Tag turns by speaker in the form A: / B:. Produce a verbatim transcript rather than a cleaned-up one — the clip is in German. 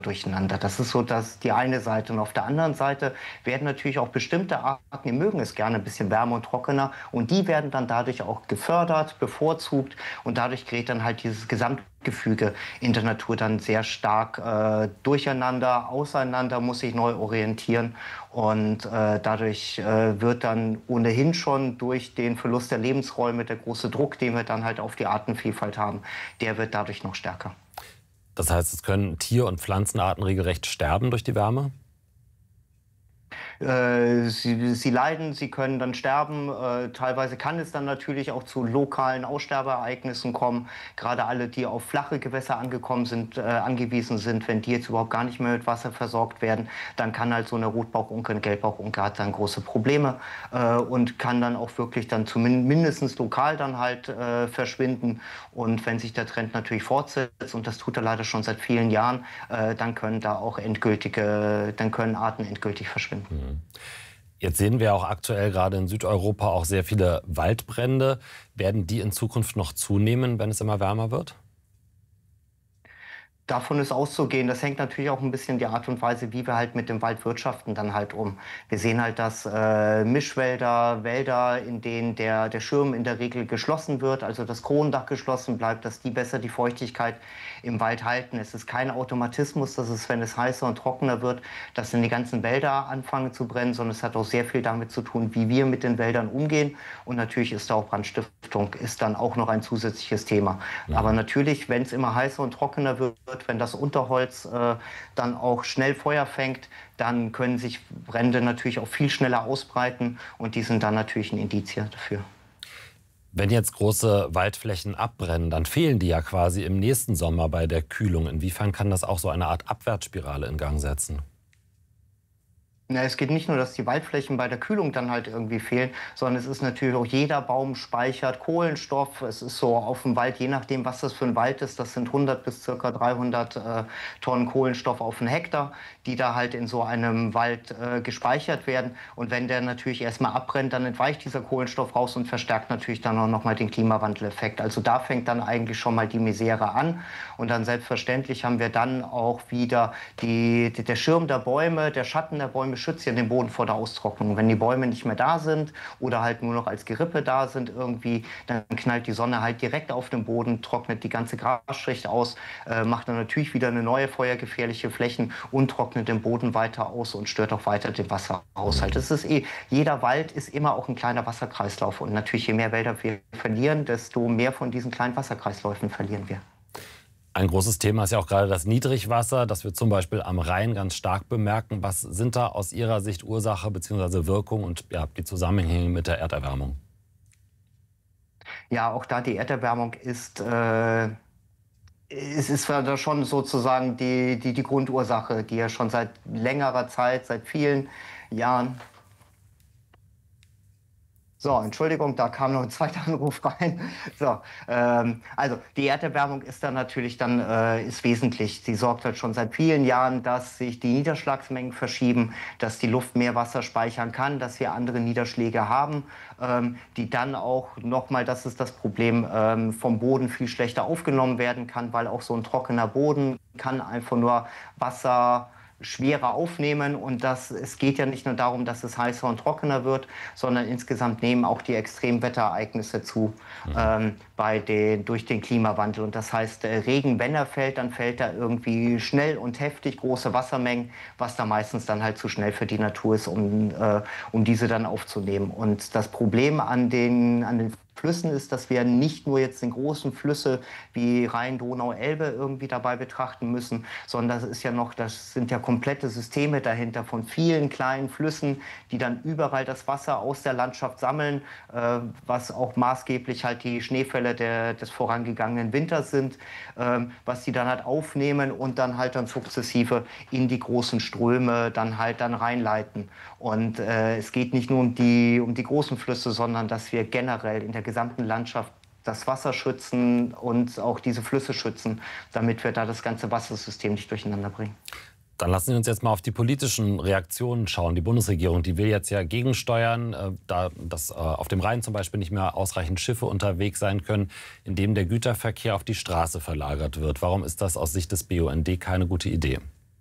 A: durcheinander. Das ist so dass die eine Seite. Und auf der anderen Seite werden natürlich auch bestimmte Arten, die mögen es gerne ein bisschen wärmer und trockener. Und die werden dann dadurch auch gefördert, bevorzugt. Und dadurch gerät dann halt dieses Gesamtgefüge in der Natur dann sehr stark äh, durcheinander, auseinander, muss sich neu orientieren. Und äh, dadurch äh, wird dann ohnehin schon durch den Verlust der Lebensräume der große Druck, den wir dann halt auf die Artenvielfalt haben, der wird dadurch noch stärker.
B: Das heißt, es können Tier- und Pflanzenarten regelrecht sterben durch die Wärme?
A: Äh, sie, sie leiden, sie können dann sterben. Äh, teilweise kann es dann natürlich auch zu lokalen Aussterbeereignissen kommen. Gerade alle, die auf flache Gewässer angekommen sind, äh, angewiesen sind, wenn die jetzt überhaupt gar nicht mehr mit Wasser versorgt werden, dann kann halt so eine Rotbauchunke, eine Gelbbauchunke hat dann große Probleme äh, und kann dann auch wirklich dann zumindest lokal dann halt äh, verschwinden. Und wenn sich der Trend natürlich fortsetzt, und das tut er leider schon seit vielen Jahren, äh, dann können da auch endgültige, dann können Arten endgültig verschwinden.
B: Jetzt sehen wir auch aktuell gerade in Südeuropa auch sehr viele Waldbrände. Werden die in Zukunft noch zunehmen, wenn es immer wärmer wird?
A: Davon ist auszugehen. Das hängt natürlich auch ein bisschen die Art und Weise, wie wir halt mit dem Wald wirtschaften, dann halt um. Wir sehen halt, dass äh, Mischwälder, Wälder, in denen der, der Schirm in der Regel geschlossen wird, also das Kronendach geschlossen bleibt, dass die besser die Feuchtigkeit im Wald halten. Es ist kein Automatismus, dass es, wenn es heißer und trockener wird, dass dann die ganzen Wälder anfangen zu brennen, sondern es hat auch sehr viel damit zu tun, wie wir mit den Wäldern umgehen. Und natürlich ist da auch Brandstiftung ist dann auch noch ein zusätzliches Thema. Ja. Aber natürlich, wenn es immer heißer und trockener wird, wenn das Unterholz äh, dann auch schnell Feuer fängt, dann können sich Brände natürlich auch viel schneller ausbreiten und die sind dann natürlich ein Indiz dafür.
B: Wenn jetzt große Waldflächen abbrennen, dann fehlen die ja quasi im nächsten Sommer bei der Kühlung. Inwiefern kann das auch so eine Art Abwärtsspirale in Gang setzen?
A: Na, es geht nicht nur, dass die Waldflächen bei der Kühlung dann halt irgendwie fehlen, sondern es ist natürlich auch, jeder Baum speichert Kohlenstoff. Es ist so auf dem Wald, je nachdem, was das für ein Wald ist, das sind hundert bis ca. dreihundert äh, Tonnen Kohlenstoff auf einen Hektar, die da halt in so einem Wald äh, gespeichert werden. Und wenn der natürlich erstmal abbrennt, dann entweicht dieser Kohlenstoff raus und verstärkt natürlich dann auch nochmal den Klimawandeleffekt. Also da fängt dann eigentlich schon mal die Misere an. Und dann selbstverständlich haben wir dann auch wieder die, die, der Schirm der Bäume, der Schatten der Bäume schützt ja den Boden vor der Austrocknung. Wenn die Bäume nicht mehr da sind oder halt nur noch als Gerippe da sind irgendwie, dann knallt die Sonne halt direkt auf den Boden, trocknet die ganze Grasschicht aus, äh, macht dann natürlich wieder eine neue feuergefährliche Flächen und trocknet den Boden weiter aus und stört auch weiter den Wasserhaushalt. Das ist eh, jeder Wald ist immer auch ein kleiner Wasserkreislauf und natürlich je mehr Wälder wir verlieren, desto mehr von diesen kleinen Wasserkreisläufen verlieren wir.
B: Ein großes Thema ist ja auch gerade das Niedrigwasser, das wir zum Beispiel am Rhein ganz stark bemerken. Was sind da aus Ihrer Sicht Ursache bzw. Wirkung und ja, die Zusammenhänge mit der Erderwärmung?
A: Ja, auch da die Erderwärmung ist, äh, es ist da schon sozusagen die, die, die Grundursache, die ja schon seit längerer Zeit, seit vielen Jahren. So, Entschuldigung, da kam noch ein zweiter Anruf rein. So, ähm, also die Erderwärmung ist dann natürlich dann äh, ist wesentlich. Sie sorgt halt schon seit vielen Jahren, dass sich die Niederschlagsmengen verschieben, dass die Luft mehr Wasser speichern kann, dass wir andere Niederschläge haben, ähm, die dann auch nochmal, das ist das Problem, ähm, vom Boden viel schlechter aufgenommen werden kann, weil auch so ein trockener Boden kann einfach nur Wasser schwerer aufnehmen und das, es geht ja nicht nur darum, dass es heißer und trockener wird, sondern insgesamt nehmen auch die Extremwetterereignisse zu mhm. ähm, bei den, durch den Klimawandel. Und das heißt, äh, Regen, wenn er fällt, dann fällt er irgendwie schnell und heftig, große Wassermengen, was da meistens dann halt zu schnell für die Natur ist, um, äh, um diese dann aufzunehmen. Und das Problem an den, an den Flüssen ist, dass wir nicht nur jetzt den großen Flüsse wie Rhein, Donau, Elbe irgendwie dabei betrachten müssen, sondern das ist ja noch, das sind ja komplette Systeme dahinter von vielen kleinen Flüssen, die dann überall das Wasser aus der Landschaft sammeln, äh, was auch maßgeblich halt die Schneefälle der, des vorangegangenen Winters sind, äh, was die dann halt aufnehmen und dann halt dann sukzessive in die großen Ströme dann halt dann reinleiten. Und äh, es geht nicht nur um die, um die großen Flüsse, sondern dass wir generell in der gesamten Landschaft das Wasser schützen und auch diese Flüsse schützen, damit wir da das ganze Wassersystem nicht durcheinander bringen.
B: Dann lassen Sie uns jetzt mal auf die politischen Reaktionen schauen. Die Bundesregierung, die will jetzt ja gegensteuern, äh, da dass äh, auf dem Rhein zum Beispiel nicht mehr ausreichend Schiffe unterwegs sein können, indem der Güterverkehr auf die Straße verlagert wird. Warum ist das aus Sicht des B U N D keine gute Idee?